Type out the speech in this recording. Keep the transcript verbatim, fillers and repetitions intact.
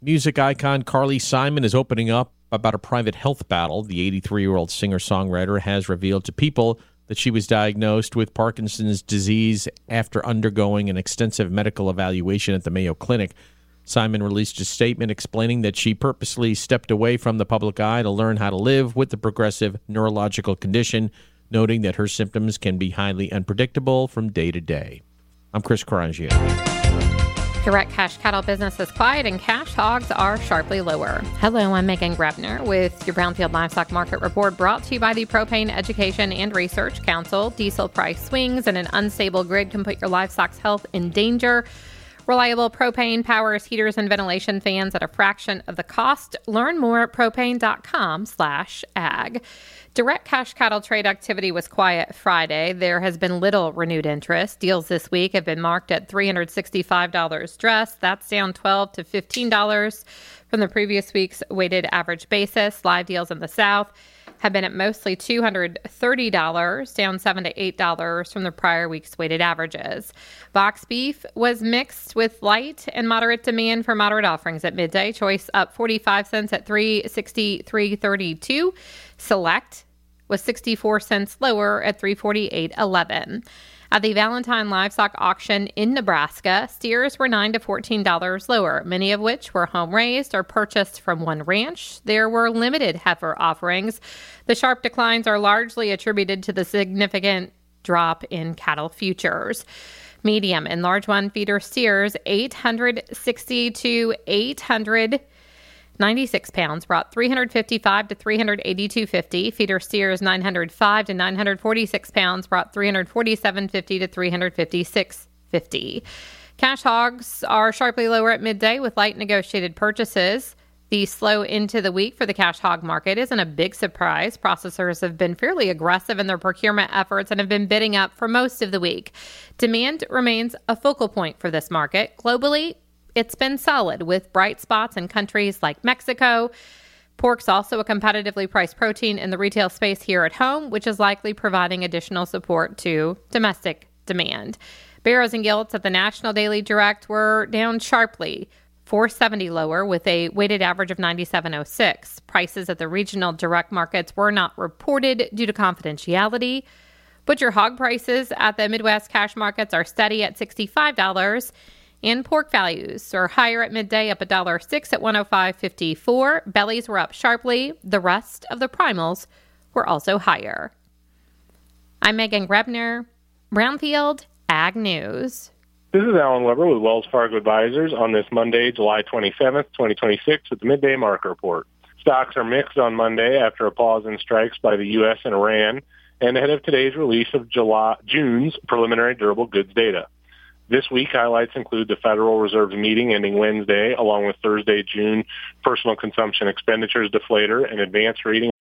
Music icon Carly Simon is opening up about a private health battle. The eighty-three-year-old singer-songwriter has revealed to People that she was diagnosed with Parkinson's disease after undergoing an extensive medical evaluation at the Mayo Clinic. Simon released a statement explaining that she purposely stepped away from the public eye to learn how to live with the progressive neurological condition, noting that her symptoms can be highly unpredictable from day to day. I'm Chris Carangio. Direct cash cattle business is quiet and cash hogs are sharply lower. Hello, I'm Megan Grebner with your Brownfield Livestock Market Report, brought to you by the Propane Education and Research Council. Diesel price swings and an unstable grid can put your livestock's health in danger. Reliable propane powers heaters and ventilation fans at a fraction of the cost. Learn more at propane.com slash ag. Direct cash cattle trade activity was quiet Friday. There has been little renewed interest. Deals this week have been marked at three hundred sixty-five dollars dress. That's down twelve to fifteen dollars from the previous week's weighted average basis. Live deals in the South have been at mostly two hundred thirty dollars, down seven to eight dollars from the prior week's weighted averages. Box beef was mixed with light and moderate demand for moderate offerings at midday. Choice up forty-five cents at three sixty-three thirty-two. Select was sixty-four cents lower at three forty-eight eleven. At the Valentine Livestock Auction in Nebraska, steers were nine to fourteen dollars lower, many of which were home-raised or purchased from one ranch. There were limited heifer offerings. The sharp declines are largely attributed to the significant drop in cattle futures. Medium and large one feeder steers, eight hundred sixty to eight hundred ninety-six pounds, brought three hundred fifty-five to three hundred eighty-two fifty. Feeder steers nine hundred five to nine hundred forty-six pounds, brought three hundred forty-seven fifty to three hundred fifty-six fifty. Cash hogs are sharply lower at midday with light negotiated purchases. The slow into the week for the cash hog market isn't a big surprise. Processors have been fairly aggressive in their procurement efforts and have been bidding up for most of the week. Demand remains a focal point for this market. Globally, it's been solid with bright spots in countries like Mexico. Pork's also a competitively priced protein in the retail space here at home, which is likely providing additional support to domestic demand. Barrows and gilts at the National Daily Direct were down sharply, four seventy lower with a weighted average of ninety-seven oh six. Prices at the regional direct markets were not reported due to confidentiality. Butcher hog prices at the Midwest cash markets are steady at sixty-five dollars. And pork values are higher at midday, up one dollar and six cents at one oh five fifty-four. Bellies were up sharply. The rest of the primals were also higher. I'm Megan Grebner, Brownfield Ag News. This is Alan Weber with Wells Fargo Advisors on this Monday, July twenty-seventh, twenty twenty-six, with the Midday Market Report. Stocks are mixed on Monday after a pause in strikes by the U S and Iran and ahead of today's release of July, June's preliminary durable goods data. This week, highlights include the Federal Reserve's meeting ending Wednesday, along with Thursday, June personal consumption expenditures deflator and advance reading